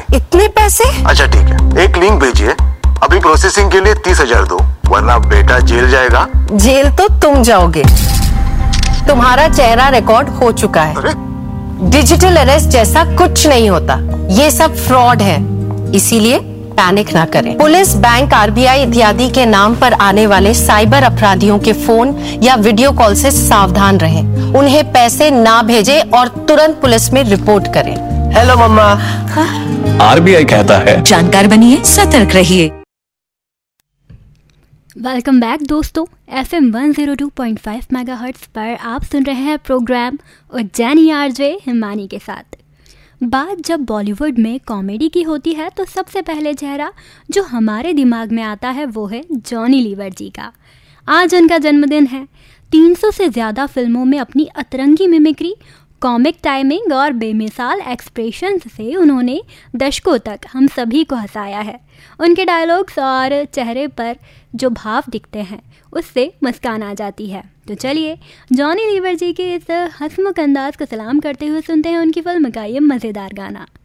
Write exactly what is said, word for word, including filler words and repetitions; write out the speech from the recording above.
इतने पैसे? अच्छा ठीक है, एक लिंक भेजिए, अभी प्रोसेसिंग के लिए तीस हजार दो, वरना बेटा जेल जाएगा। जेल तो तुम जाओगे, तुम्हारा चेहरा रिकॉर्ड हो चुका है। अरे? डिजिटल अरेस्ट जैसा कुछ नहीं होता, ये सब फ्रॉड है, इसीलिए पैनिक ना करें। पुलिस, बैंक, आरबीआई इत्यादि के नाम पर आने वाले साइबर अपराधियों के फोन या वीडियो कॉल से सावधान रहें। उन्हें पैसे ना भेजें और तुरंत पुलिस में रिपोर्ट करें। हेलो मम्मा। आरबीआई कहता है जानकार बनिए, सतर्क रहिए। वेलकम बैक दोस्तों, F M one zero two point five megahertz पर आप सुन रहे हैं प्रोग्राम उज्जैनी आरजे हिमानी के साथ। बात जब बॉलीवुड में कॉमेडी की होती है तो सबसे पहले चेहरा जो हमारे दिमाग में आता है वो है जॉनी लीवर जी का। आज उनका जन्मदिन है। तीन सौ से ज़्यादा फिल्मों में अपनी अतरंगी मिमिक्री, कॉमिक टाइमिंग और बेमिसाल एक्सप्रेशंस से उन्होंने दशकों तक हम सभी को हंसाया है। उनके डायलॉग्स और चेहरे पर जो भाव दिखते हैं उससे मुस्कान आ जाती है। तो चलिए जॉनी लीवर जी के इस हंसमुख अंदाज को सलाम करते हुए सुनते हैं उनकी फिल्म का ये मज़ेदार गाना।